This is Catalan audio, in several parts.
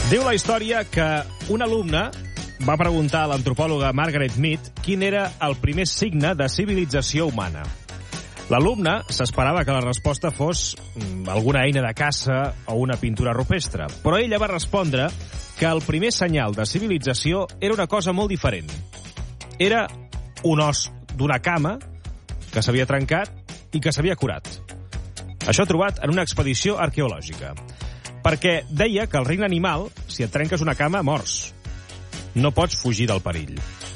Diu la història que un alumne va preguntar a l'antropòloga Margaret Mead quin era el primer signe de civilització humana. L'alumne s'esperava que la resposta fos alguna eina de caça o una pintura rupestre, però ella va respondre que el primer senyal de civilització era una cosa molt diferent. Era un os d'una cama que s'havia trencat i que s'havia curat. Això trobat en una expedició arqueològica. Perquè deia que el regne animal, si et trenques una cama, mors. No pots fugir del perill.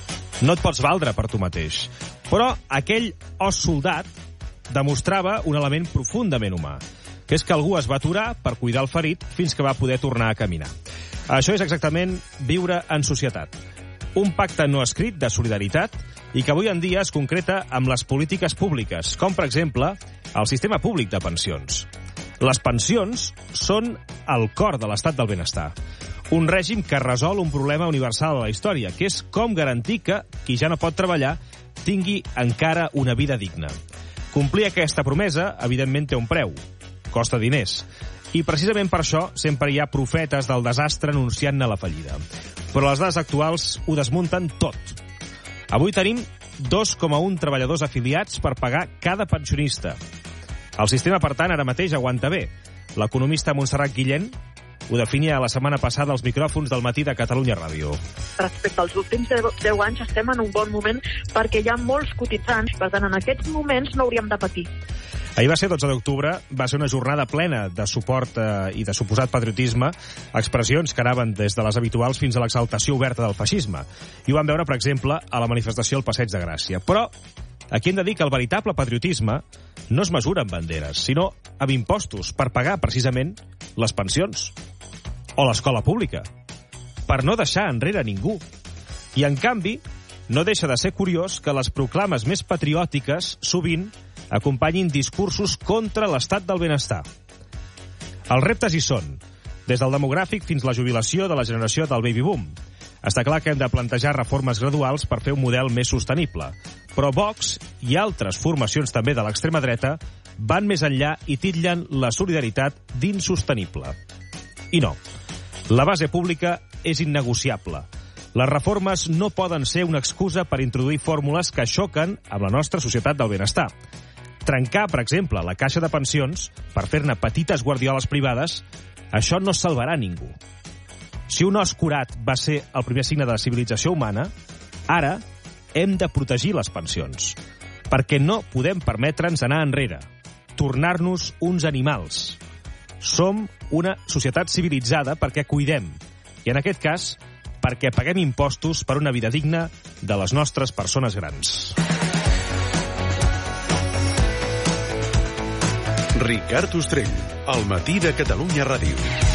No et pots valdre per tu mateix. Però aquell os soldat demostrava un element profundament humà, que és que algú es va aturar per cuidar el ferit fins que va poder tornar a caminar. Això és exactament viure en societat. Un pacte no escrit de solidaritat i que avui en dia es concreta amb les polítiques públiques, com, per exemple, el sistema públic de pensions. Les pensions són el cor de l'estat del benestar. Un règim que resol un problema universal de la història, que és com garantir que qui ja no pot treballar tingui encara una vida digna. Complir aquesta promesa, evidentment, té un preu. Costa diners. I precisament per això sempre hi ha profetes del desastre anunciant-ne la fallida. Però les dades actuals ho desmunten tot. Avui tenim 2,1 treballadors afiliats per pagar cada pensionista. El sistema, per tant, ara mateix aguanta bé. L'economista Montserrat Guillén ho definia la setmana passada als micròfons del Matí de Catalunya Ràdio. Respecte als últims 10 anys estem en un bon moment perquè hi ha molts cotitzants. Per tant, en aquests moments no hauríem de patir. Ahir va ser 12 d'octubre, va ser una jornada plena de suport i de suposat patriotisme, expressions que anaven des de les habituals fins a l'exaltació oberta del feixisme. I ho vam veure, per exemple, a la manifestació al Passeig de Gràcia. Però aquí hem de dir que el veritable patriotisme no es mesura amb banderes, sinó amb impostos per pagar, precisament, les pensions o l'escola pública, per no deixar enrere ningú. I, en canvi, no deixa de ser curiós que les proclames més patriòtiques sovint acompanyin discursos contra l'estat del benestar. Els reptes hi són, des del demogràfic fins la jubilació de la generació del baby boom. Està clar que hem de plantejar reformes graduals per fer un model més sostenible. Però Vox i altres formacions també de l'extrema dreta van més enllà i titllen la solidaritat d'insostenible. I no. La base pública és innegociable. Les reformes no poden ser una excusa per introduir fórmules que xoquen amb la nostra societat del benestar. Trencar, per exemple, la caixa de pensions per fer-ne petites guardioles privades, això no salvarà ningú. Si un os curat va ser el primer signe de la civilització humana, ara hem de protegir les pensions, perquè no podem permetre'ns anar enrere, tornar-nos uns animals. Som una societat civilitzada perquè cuidem, i en aquest cas, perquè paguem impostos per una vida digna de les nostres persones grans. Ricard Ostrell, al Matí de Catalunya Ràdio.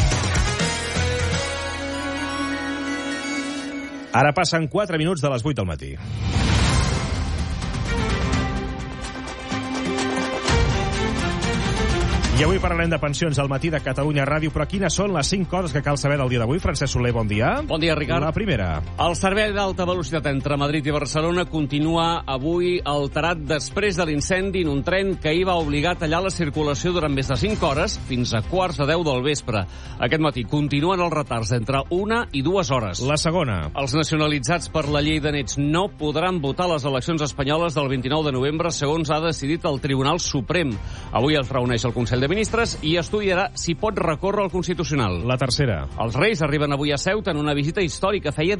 Ara passen 4 minuts de les 8 del matí. I avui parlarem de pensions al Matí de Catalunya Ràdio, però quines són les 5 coses que cal saber del dia d'avui? Francesc Soler, bon dia. Bon dia, Ricard. La primera. El servei d'alta velocitat entre Madrid i Barcelona continua avui alterat després de l'incendi en un tren que hi va obligar a tallar la circulació durant més de 5 hores fins a 9:15 del vespre. Aquest matí continuen els retards entre 1 i 2 hores. La segona. Els nacionalitzats per la llei de nets no podran votar a les eleccions espanyoles del 29 de novembre, segons ha decidit el Tribunal Suprem. Avui es reuneix el Consell de Ministres i estudiarà si pot recórrer al Constitucional. La tercera. Els Reis arriben avui a Ceuta en una visita històrica. Feia